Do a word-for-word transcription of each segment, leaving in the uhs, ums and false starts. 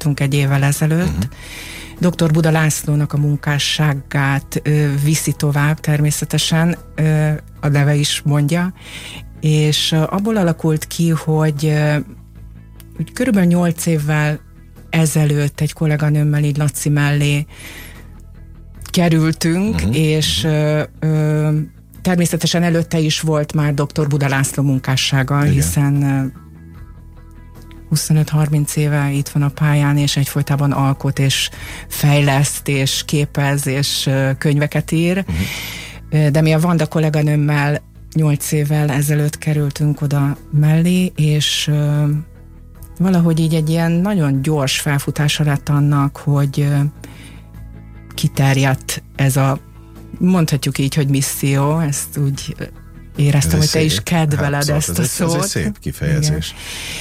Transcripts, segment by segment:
találkoztunk egy évvel ezelőtt. Uh-huh. doktor Buda Lászlónak a munkásságát ö, viszi tovább természetesen, ö, a neve is mondja, és ö, abból alakult ki, hogy ö, úgy körülbelül nyolc évvel ezelőtt egy kolléganőmmel így Laci mellé kerültünk, uh-huh. és ö, ö, természetesen előtte is volt már doktor Buda László munkássága, igen. hiszen ö, huszonöt-harminc éve itt van a pályán, és egyfolytában alkot, és fejleszt, és képez, és ö, könyveket ír. Uh-huh. De mi a Vanda kolléganőmmel nyolc évvel ezelőtt kerültünk oda mellé, és ö, valahogy így egy ilyen nagyon gyors felfutása lett annak, hogy ö, kiterjedt ez a, mondhatjuk így, hogy misszió, ezt úgy éreztem, hogy te is kedveled hát, ezt a ez szót. Ez egy szép kifejezés.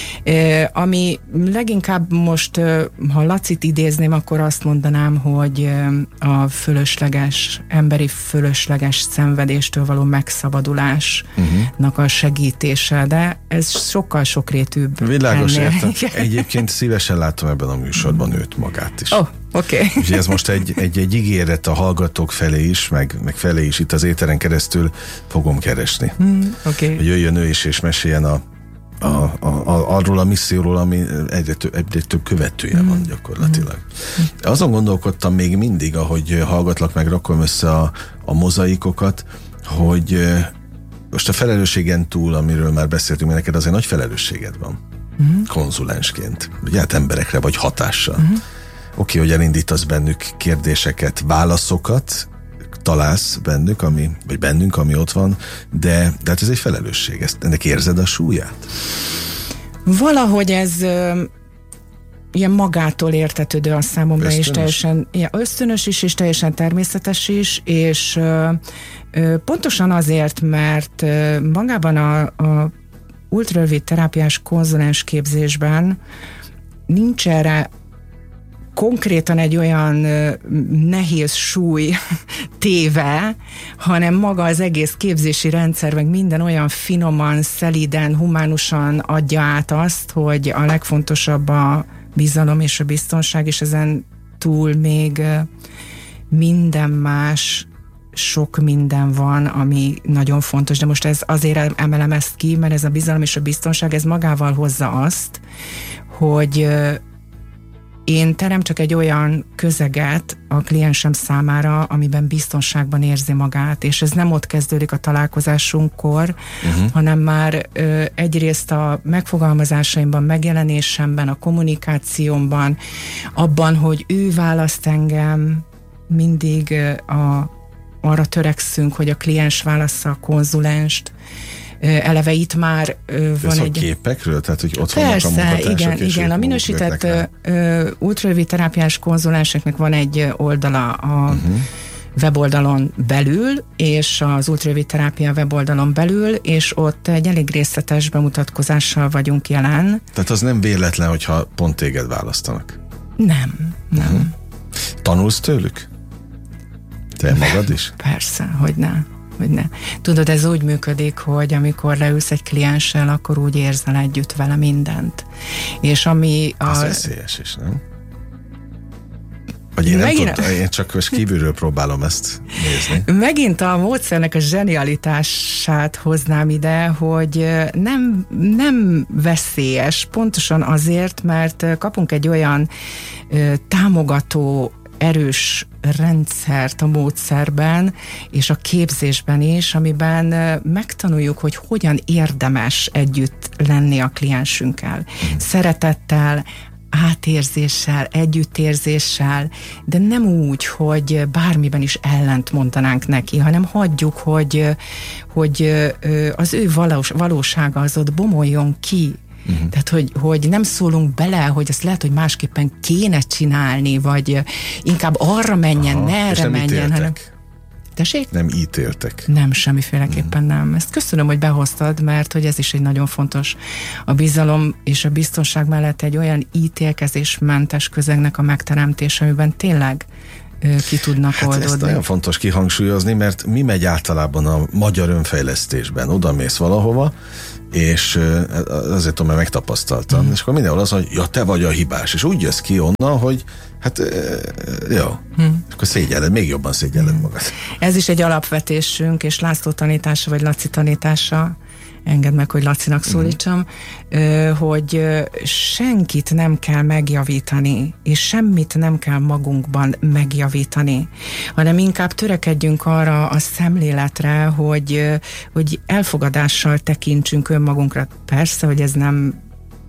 E, ami leginkább most, ha Lacit idézném, akkor azt mondanám, hogy a fölösleges, emberi fölösleges szenvedéstől való megszabadulásnak uh-huh. a segítése, de ez sokkal sokrétűbb. Világos, értem. Egyébként szívesen látom ebben a műsorban őt magát is. Oh, oké. Okay. Úgyhogy ez most egy, egy, egy ígéret a hallgatók felé is, meg, meg felé is itt az éteren keresztül fogom keresni. Mm, okay. Hogy jöjjön ő is, és meséljen a, a, a, a, arról a misszióról, ami egyre több, egyre több követője mm. van gyakorlatilag. Mm. Azon gondolkodtam még mindig, ahogy hallgatlak, meg rakom össze a, a mozaikokat, hogy most a felelősségen túl, amiről már beszéltünk, mert neked azért nagy felelősséged van. Mm. Konzulensként. Ugye hát emberekre vagy hatással. Mm. Oké, okay, hogy elindítasz bennük kérdéseket, válaszokat, találsz bennük, ami, vagy bennünk, ami ott van, de, de hát ez egy felelősség. Ezt, ennek érzed a súlyát? Valahogy ez ö, ilyen magától értetődő a számomra, ösztönös? És teljesen ja, ösztönös is, és teljesen természetes is, és ö, ö, pontosan azért, mert ö, magában a, a ultrarövid terápiás konzulens képzésben nincs erre konkrétan egy olyan uh, nehéz súly téve, hanem maga az egész képzési rendszer, meg minden olyan finoman, szeliden, humánusan adja át azt, hogy a legfontosabb a bizalom és a biztonság, és ezen túl még uh, minden más, sok minden van, ami nagyon fontos, de most ez azért emelem ezt ki, mert ez a bizalom és a biztonság, ez magával hozza azt, hogy uh, én teremtsek egy olyan közeget a kliensem számára, amiben biztonságban érzi magát, és ez nem ott kezdődik a találkozásunkkor, uh-huh. hanem már ö, egyrészt a megfogalmazásaimban, megjelenésemben, a kommunikációmban, abban, hogy ő választ engem, mindig ö, a, arra törekszünk, hogy a kliens válassza a konzulenst. Eleve itt már ö, van ez egy... a képekről? Tehát, hogy ott persze, vannak a munkatársak, igen, és igen. A minősített ultrarövid terápiás konzulenseknek van egy oldala a uh-huh. weboldalon belül, és az ultrarövid terápia weboldalon belül, és ott egy elég részletes bemutatkozással vagyunk jelen. Tehát az nem véletlen, hogyha pont téged választanak? Nem, nem. Uh-huh. Tanulsz tőlük? Te magad is? Persze, hogy ne. Hogy ne. Tudod, ez úgy működik, hogy amikor leülsz egy klienssel, akkor úgy érzel együtt vele mindent. És ami a... Ez veszélyes is, nem? Vagy én Megint... nem tudom, én csak most kívülről próbálom ezt nézni. Megint a módszernek a zsenialitását hoznám ide, hogy nem, nem veszélyes, pontosan azért, mert kapunk egy olyan ö, támogató erős rendszert a módszerben és a képzésben is, amiben megtanuljuk, hogy hogyan érdemes együtt lenni a kliensünkkel. Mm. Szeretettel, átérzéssel, együttérzéssel, de nem úgy, hogy bármiben is ellent mondanánk neki, hanem hagyjuk, hogy, hogy az ő valós, valósága az ott bomoljon ki. Uh-huh. Tehát, hogy, hogy nem szólunk bele, hogy azt lehet, hogy másképpen kéne csinálni, vagy inkább arra menjen, aha, ne erre menjen, hanem... Tessék? Nem ítéltek. Nem, semmiféleképpen uh-huh. nem. Ezt köszönöm, hogy behoztad, mert hogy ez is egy nagyon fontos. A bizalom és a biztonság mellett egy olyan ítélkezésmentes közegnek a megteremtése, amiben tényleg ki tudnak hát oldódni. Ezt nagyon fontos kihangsúlyozni, mert mi megy általában a magyar önfejlesztésben? Oda mész valahova, és azért tudom, mert megtapasztaltam, mm. és akkor mindenhol az, hogy ja, te vagy a hibás, és úgy jössz ki onnan, hogy hát jó, mm. és akkor szégyelled, még jobban szégyelled mm. magad. Ez is egy alapvetésünk, és László tanítása, vagy Laci tanítása, engedd meg, hogy Lacinak szólítsam, mm. hogy senkit nem kell megjavítani, és semmit nem kell magunkban megjavítani, hanem inkább törekedjünk arra a szemléletre, hogy, hogy elfogadással tekintsünk önmagunkra. Persze, hogy ez nem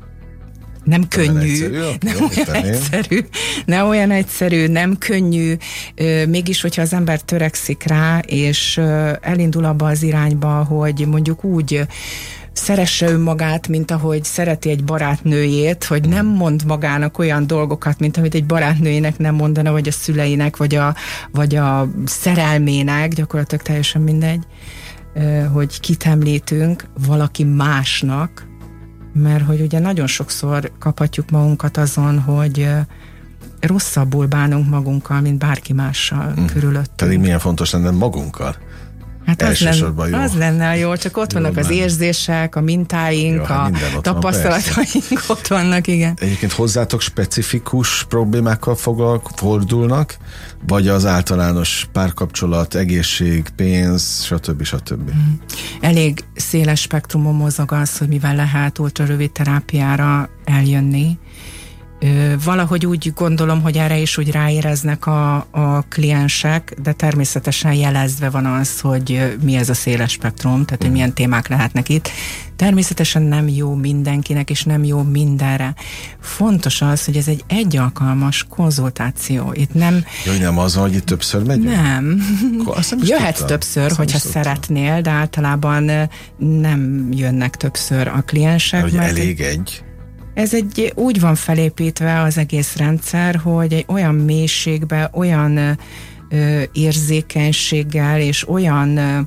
nem könnyű, egyszerű, nem olyan egyszerű, nem olyan egyszerű, nem könnyű, mégis, hogyha az ember törekszik rá, és elindul abba az irányba, hogy mondjuk úgy szeresse önmagát, mint ahogy szereti egy barátnőjét, hogy nem mond magának olyan dolgokat, mint ahogy egy barátnőjének nem mondana, vagy a szüleinek, vagy a, vagy a szerelmének, gyakorlatilag teljesen mindegy, hogy kit említünk valaki másnak, mert hogy ugye nagyon sokszor kaphatjuk magunkat azon, hogy rosszabbul bánunk magunkkal, mint bárki mással mm. körülöttünk. Pedig milyen fontos lenne magunkkal? Hát az lenne, az lenne a jó, csak ott jó vannak benne az érzések, a mintáink, jó, a tapasztalataink van, ott vannak, igen. Egyébként hozzátok specifikus problémákkal foglal, fordulnak, vagy az általános párkapcsolat, egészség, pénz, stb. stb. Elég széles spektrumon mozog az, hogy mivel lehet ultrarövid terápiára eljönni. Valahogy úgy gondolom, hogy erre is úgy ráéreznek a, a kliensek, de természetesen jelezve van az, hogy mi ez a széles spektrum, tehát hogy milyen témák lehetnek itt. Természetesen nem jó mindenkinek, és nem jó mindenre. Fontos az, hogy ez egy egyalkalmas konzultáció. Itt nem... Jó, nem az, hogy itt többször megyünk? Nem. nem Jöhetsz tudtam. többször, azt hogyha szeretnél, de általában nem jönnek többször a kliensek. Hogy mert elég egy... Ez egy, úgy van felépítve az egész rendszer, hogy egy olyan mélységbe, olyan ö, érzékenységgel és olyan ö,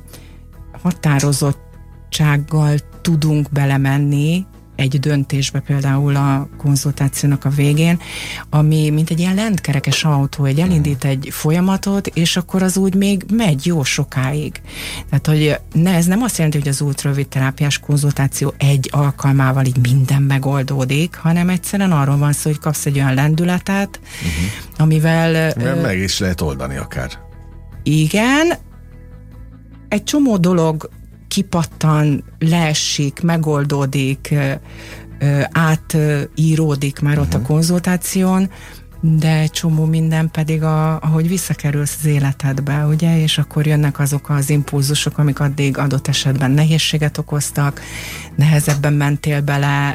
határozottsággal tudunk belemenni egy döntésbe, például a konzultációnak a végén, ami mint egy ilyen lentkerekes autó, egy elindít egy folyamatot, és akkor az úgy még megy jó sokáig. Tehát, hogy ne, ez nem azt jelenti, hogy az ultrarövid terápiás konzultáció egy alkalmával így minden megoldódik, hanem egyszerűen arról van szó, hogy kapsz egy olyan lendületet, uh-huh. amivel... Mert meg is lehet oldani akár. Igen. Egy csomó dolog kipattan, leesik, megoldódik, átíródik már uh-huh. ott a konzultáción, de egy csomó minden pedig, a, ahogy visszakerülsz az életedbe, ugye, és akkor jönnek azok az impulzusok, amik addig adott esetben nehézséget okoztak, nehezebben mentél bele,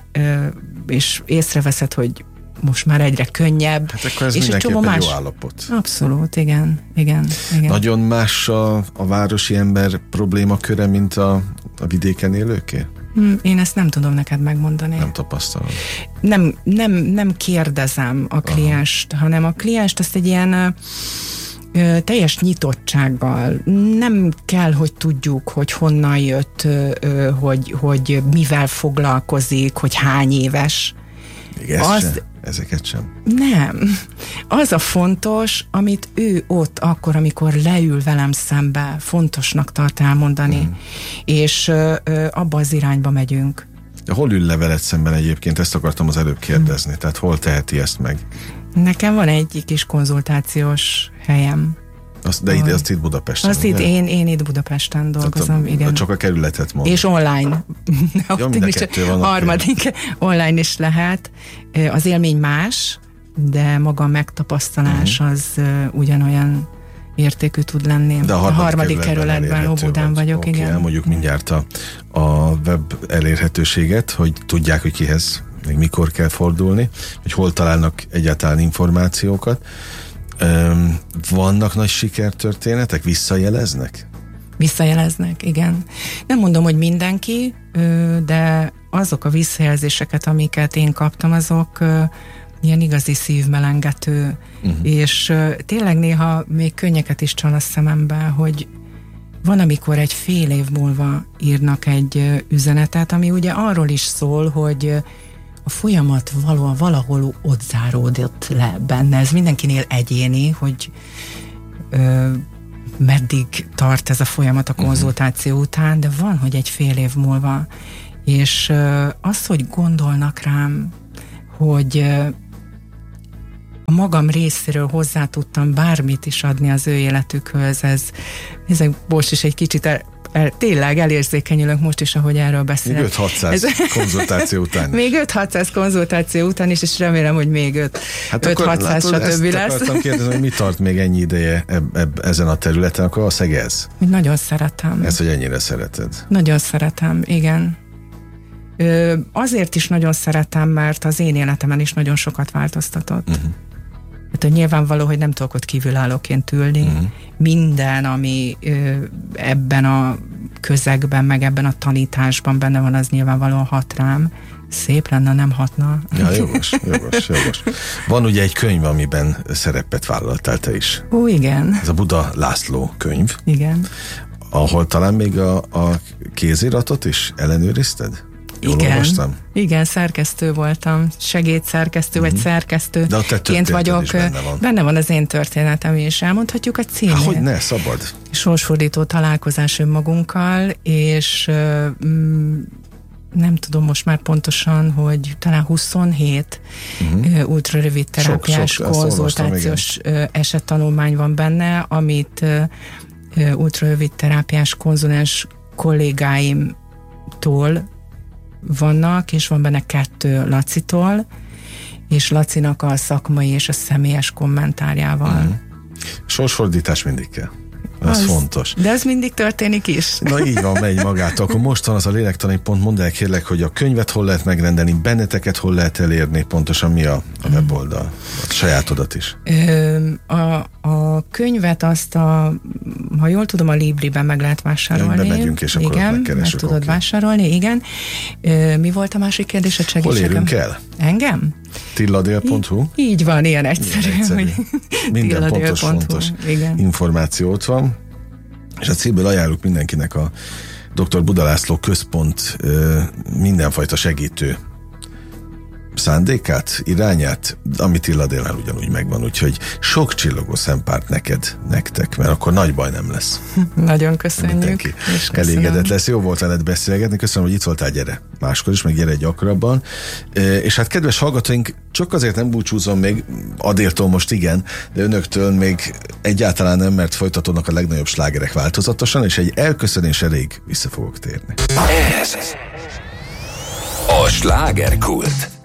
és észreveszed, hogy most már egyre könnyebb. Hát akkor ez és egy csomó más... jó állapot. Abszolút, igen, igen, igen. Nagyon más a, a városi ember problémaköre, mint a, a vidéken élőké? Én ezt nem tudom neked megmondani. Nem tapasztalom. Nem, nem, nem kérdezem a klienst, aha. hanem a klienst azt egy ilyen ö, teljes nyitottsággal. Nem kell, hogy tudjuk, hogy honnan jött, ö, hogy, hogy mivel foglalkozik, hogy hány éves. Igen, az, sem. Ezeket sem. Nem. Az a fontos, amit ő ott akkor, amikor leül velem szembe, fontosnak tart elmondani, mm. és ö, ö, abba az irányba megyünk. De hol ül le veled szemben egyébként? Ezt akartam az előbb kérdezni. Mm. Tehát hol teheti ezt meg? Nekem van egy kis konzultációs helyem. Azt, de ide, azt itt Budapesten. Azt itt, én, én itt Budapesten dolgozom, a, igen. Csak a kerületet mondom. És online. Ja, mind a kettő van. Harmadik, online is lehet. Az élmény más, de maga a megtapasztalás uh-huh. az uh, ugyanolyan értékű tud lenni. De a harmadik, a harmadik kerületben, Óbudán vagyok, okay, igen. Elmondjuk mindjárt a, a web elérhetőséget, hogy tudják, hogy kihez, még mikor kell fordulni, hogy hol találnak egyáltalán információkat. Um, vannak nagy sikertörténetek? Visszajeleznek? Visszajeleznek, igen. Nem mondom, hogy mindenki, de azok a visszajelzéseket, amiket én kaptam, azok ilyen igazi szívmelengető, uh-huh. és tényleg néha még könnyeket is csal a szemembe, hogy van, amikor egy fél év múlva írnak egy üzenetet, ami ugye arról is szól, hogy a folyamat valahol, valahol ott záródott le benne. Ez mindenkinél egyéni, hogy ö, meddig tart ez a folyamat a konzultáció uh-huh. után, de van, hogy egy fél év múlva. És az, hogy gondolnak rám, hogy a magam részéről hozzá tudtam bármit is adni az ő életükhöz, ez, ez most is egy kicsit el, el, tényleg elérzékenyülök most is, ahogy erről beszélek. Még öt-hatszáz konzultáció után is. Még öt-hatszáz konzultáció után is, és remélem, hogy még öt-hatszáz, stb. Lesz. Ezt akartam kérdezni, hogy mi tart még ennyi ideje eb, eb, ezen a területen, akkor a szegez. Nagyon szeretem. Ezt, hogy ennyire szereted. Nagyon szeretem, igen. Ö, azért is nagyon szeretem, mert az én életemen is nagyon sokat változtatott. Uh-huh. Hát, hogy nyilvánvaló, hogy nem tudok ott kívülállóként ülni. Uh-huh. Minden, ami ö, ebben a közegben, meg ebben a tanításban benne van, az nyilvánvalóan hat rám. Szép lenne, nem hatna. Ja, jogos, jogos, jogos. Van ugye egy könyv, amiben szerepet vállaltál te is. Ó, igen. Ez a Buda László könyv. Igen. Ahol talán még a, a kéziratot is ellenőrizted? Jól igen, olvastam? Igen, szerkesztő voltam, segédszerkesztő, uh-huh. vagy szerkesztőként vagyok. Benne van. Benne van az én történetem is, elmondhatjuk a címét. Hogy ne, szabad. Sorsfordító találkozás önmagunkkal, és mm, nem tudom most már pontosan, hogy talán huszonhét uh-huh. ultra rövid terápiás sok, sok, konzultációs esettanulmány van benne, amit ultra rövid terápiás konzulens kollégáimtól vannak, és van benne kettő Lacitól, és Lacinak a szakmai és a személyes kommentárjával. Mm. Sorsfordítás mindig kell. Ez az, fontos. De ez mindig történik is. Na így van, megy magától. Akkor most van az a lélektani pont, mondd el kérlek, hogy a könyvet hol lehet megrendelni, benneteket hol lehet elérni, pontosan mi a, a weboldal, a sajátodat is. Ö, a, a könyvet azt a, ha jól tudom, a Libriben meg lehet vásárolni. Bemegyünk, és akkor igen, meg tudod okay. vásárolni, igen. Ö, mi volt a másik kérdés? Hol érünk el? Engem? tilladél pont hu Így, így van, ilyen egyszerű. Ilyen egyszerű. Minden pontos, fontos igen. információ ott van. És a címből ajánljuk mindenkinek a doktor Buda László Központ mindenfajta segítő szándékát, irányát, amit Illadélnál ugyanúgy megvan, úgyhogy sok csillogó szempárt neked, nektek, mert akkor nagy baj nem lesz. Nagyon köszönjük. Mindenki elégedett lesz. Jó volt veled beszélgetni, köszönöm, hogy itt voltál, gyere máskor is, meg gyere gyakrabban. És hát kedves hallgatóink, csak azért nem búcsúzom még, Adéltól most igen, de önöktől még egyáltalán nem, mert folytatódnak a legnagyobb slágerek változatosan, és egy elköszönés elég vissza fogok térni. Ez a Slágerkult.